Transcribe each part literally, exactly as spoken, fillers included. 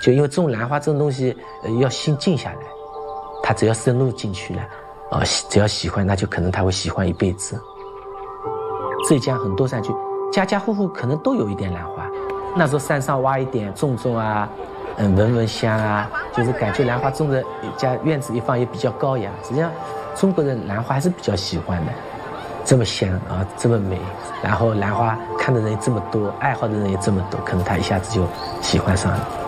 就因为种兰花这种东西，呃，要心静下来，他只要深入进去了，啊、呃，只要喜欢，那就可能他会喜欢一辈子。浙江很多山区，家家户户可能都有一点兰花，那时候山上挖一点种种啊，嗯，闻闻香啊，就是感觉兰花种在家院子一放也比较高雅。实际上，中国人兰花还是比较喜欢的，这么香啊，这么美，然后兰花看的人也这么多，爱好的人也这么多，可能他一下子就喜欢上了。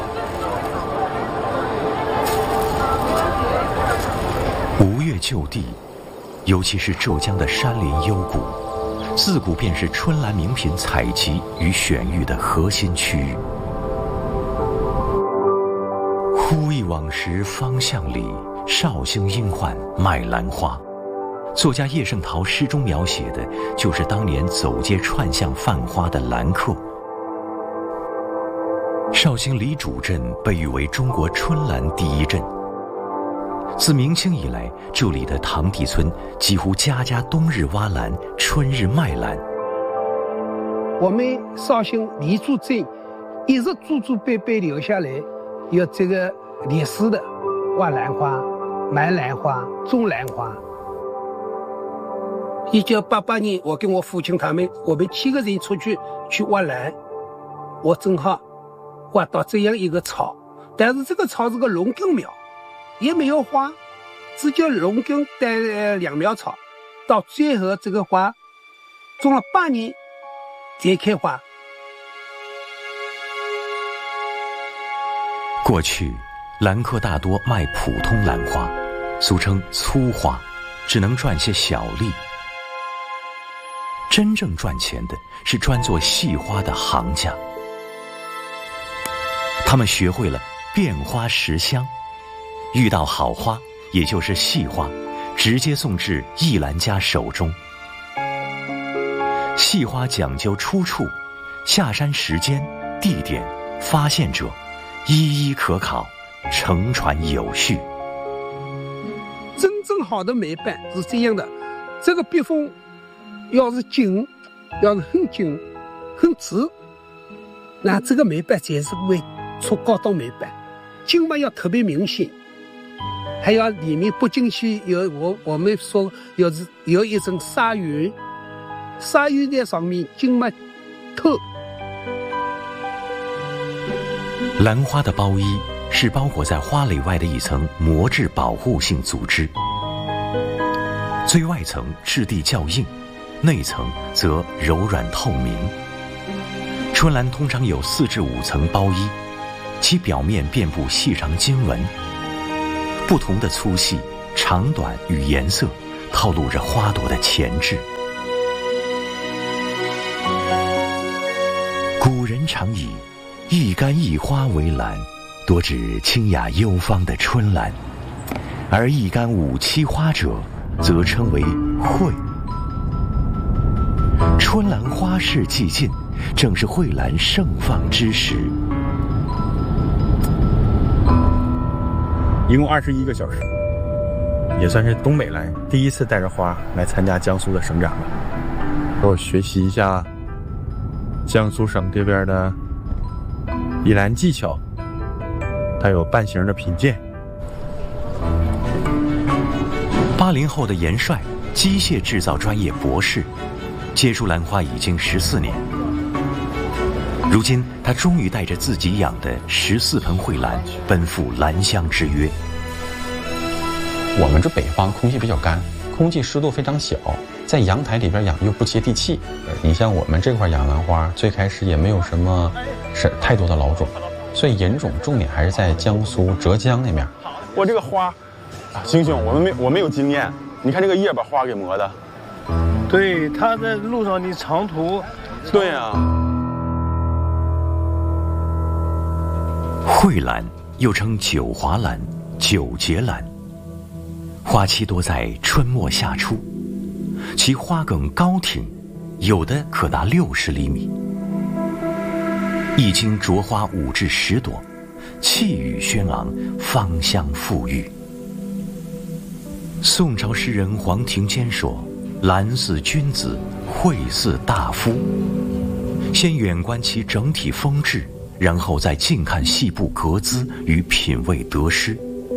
吴越旧地，尤其是浙江的山林幽谷，自古便是春兰名品采集与选育的核心区域。忽忆往时方向里，绍兴英焕卖兰花。作家叶圣陶诗中描写的就是当年走街串巷贩花的兰客。绍兴李主镇被誉为中国春兰第一镇。自明清以来，这里的塘地村几乎家家冬日挖兰，春日卖兰。 我们绍兴李主镇一直祖祖辈辈留下来有这个历史的挖兰花、卖兰花、种兰花。一九八八年，我跟我父亲他们，我们七个人出去去挖兰，我正好挖到这样一个草，但是这个草是个龙根苗，也没有花，只叫龙根带两苗草，到最后这个花种了八年才开花。 过去兰客大多卖普通兰花，俗称粗花，只能赚些小利。真正赚钱的是专做细花的行家，他们学会了变花识香，遇到好花，也就是细花，直接送至艺兰家手中。细花讲究出处、下山时间、地点、发现者，一一可考，承传有序。 真正好的梅瓣是这样的，这个笔锋要是紧，要是很紧、很直，那这个梅瓣才是会出高档梅瓣。筋嘛要特别明显，还要里面不进去有我我们说有有一层纱云，纱云在上面筋嘛透。 兰花的包衣是包裹在花蕾外的一层膜质保护性组织，最外层质地较硬，内层则柔软透明。春兰通常有四至五层包衣，其表面遍布细长经纹，不同的粗细、长短与颜色透露着花朵的前置。古人常以一干一花为兰，多指清雅幽芳的春兰，而一干五七花者则称为蕙。春兰花市既近，正是蕙兰盛放之时。 一共二十一个小时，也算是东北来第一次带着花来参加江苏的省展了。给我学习一下江苏省这边的艺兰技巧，还有半形的品鉴。 八零后的严帅，机械制造专业博士，接触兰花已经十四年。如今，他终于带着自己养的十四盆蕙兰，奔赴兰香之约。 我们这北方空气比较干，空气湿度非常小，在阳台里边养又不接地气。你像我们这块养兰花，最开始也没有什么是太多的老种，所以引种重点还是在江苏、浙江那面。 我这个花，啊，星星，我们没我没有经验，你看这个叶把花给磨的。 对，他在路上你长途。 对呀、啊。 蕙兰又称九华兰、九节兰，花期多在春末夏初，其花梗高挺，有的可达六十厘米。一经着花五至十朵，气宇轩昂，芳香馥郁。宋朝诗人黄庭坚说：“兰似君子，蕙似大夫。”先远观其整体风致， 然后再近看细部格姿与品味得失。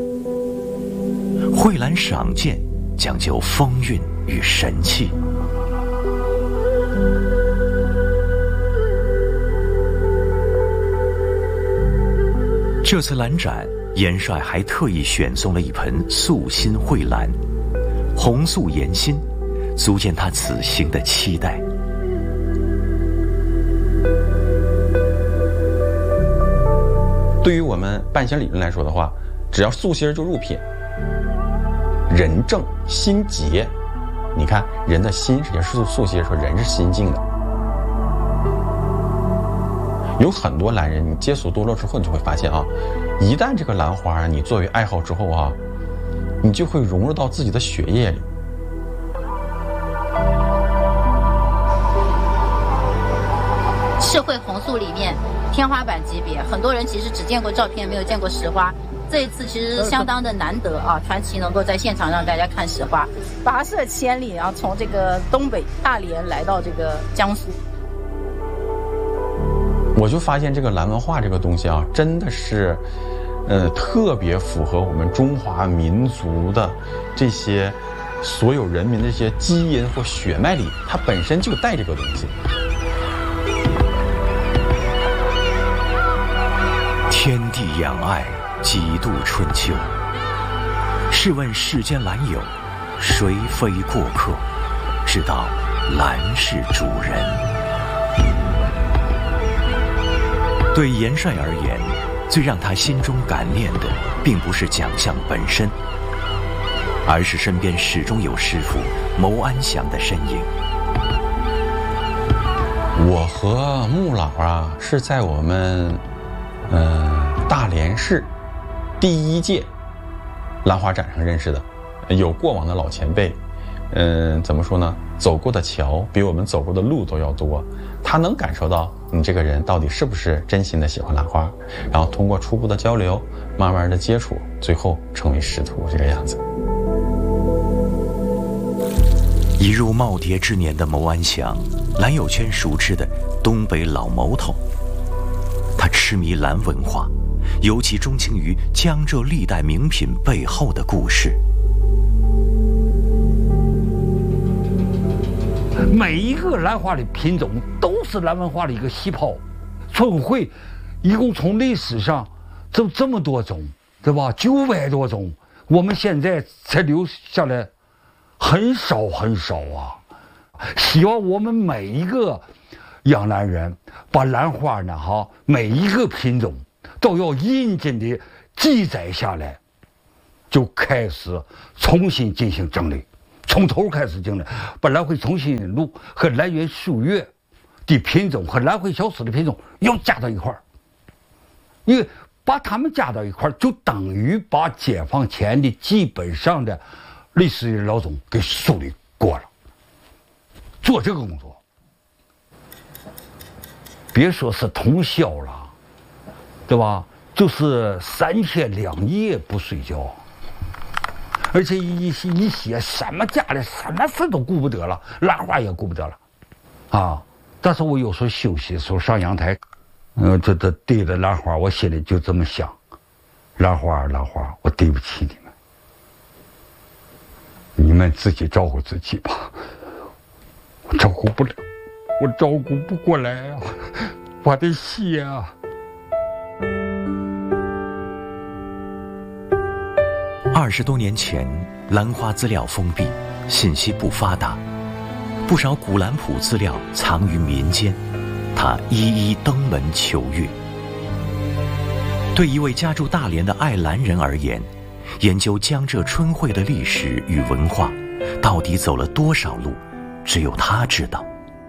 蕙兰赏鉴讲究风韵与神气。这次兰展，严帅还特意选送了一盆素心蕙兰，红素颜心，足见他此行的期待。 对于我们半仙理论来说的话，只要素心就入品，人正心洁。你看人的心实际上是素心说人是心静的。有很多兰人，你接触多了之后，你就会发现啊，一旦这个兰花你作为爱好之后啊，你就会融入到自己的血液里。 赤蕙红素里面天花板级别，很多人其实只见过照片，没有见过实花。这一次其实相当的难得啊，传奇能够在现场让大家看实花，跋涉千里啊，从这个东北大连来到这个江苏。 我就发现这个兰文化这个东西啊，真的是，呃，特别符合我们中华民族的这些所有人民的这些基因或血脉里，它本身就带这个东西。 天地仰爱，几度春秋。试问世间兰友，谁非过客？知道兰是主人。对严帅而言，最让他心中感念的，并不是奖项本身，而是身边始终有师傅牟安祥的身影。 我和穆老啊，是在我们，呃，大连市第一届兰花展上认识的，有过往的老前辈。嗯，怎么说呢？走过的桥比我们走过的路都要多，他能感受到你这个人到底是不是真心的喜欢兰花，然后通过初步的交流，慢慢的接触，最后成为师徒这个样子。 已入耄耋之年的牟安祥，兰友圈熟知的东北老毛头。他痴迷兰文化，尤其钟情于江浙历代名品背后的故事。 每一个兰花的品种都是兰文化的一个细胞。春蕙一共从历史上这这么多种，对吧？九百多种，我们现在才留下来很少很少啊。希望我们每一个养兰人把兰花呢，哈，每一个品种都要认真的记载下来，就开始重新进行整理。从头开始整理，把兰蕙重新录和兰园树月的品种和兰蕙小史的品种要加到一块儿，因为把它们加到一块儿，就等于把解放前的基本上的历史的老总给梳理过了。做这个工作，别说是通宵了，对吧？就是三天两夜不睡觉。而且一一写什么家里什么事都顾不得了，兰花也顾不得了，啊！但是我有时候休息的时候上阳台，呃，这这对着兰花，我心里就这么想：兰花，兰花，我对不起你们，你们自己照顾自己吧，我照顾不了，我照顾不过来啊，我得写啊。 二十多年前，兰花资料封闭，信息不发达，不少古兰谱资料藏于民间，他一一登门求阅。对一位家住大连的爱兰人而言，研究江浙春蕙的历史与文化，到底走了多少路，只有他知道。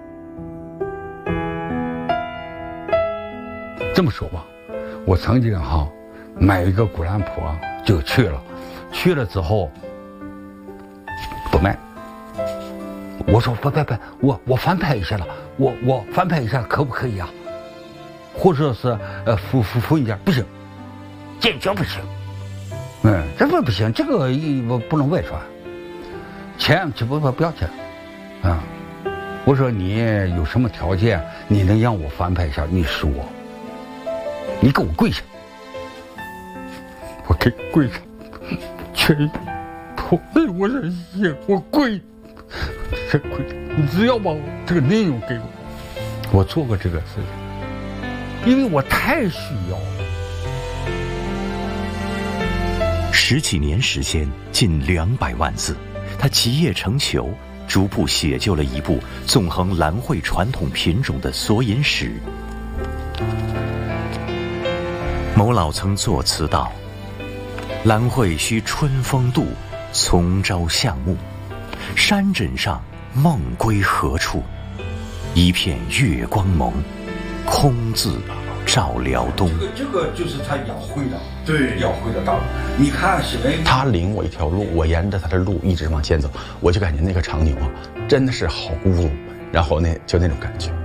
这么说吧，我曾经哈买一个古兰谱啊，就去了。去了之后不卖，我说不不不，我我翻拍一下了，我我翻拍一下可不可以啊？或者是呃复复复一件，不行，坚决不行。嗯，这不不行，这个我不能外传，钱就不不不要钱啊。我说你有什么条件，你能让我翻拍一下，你说。 你给我跪下！我给跪下，全托在我的心，我跪，这跪，你只要把我这个内容给我，我做过这个事情，因为我太需要了。 十几年时间，近两百万字，他集腋成裘，逐步写就了一部纵横兰蕙传统品种的索引史。某老曾作词道：“兰蕙须春风度，从朝向暮。山枕上梦归何处？一片月光蒙，空自照辽东。” 这个这个就是他描绘的， 对， 描绘的道理。你看现在他领我一条路，我沿着他的路一直往前走，我就感觉那个场景啊，真的是好孤独，然后那就那种感觉。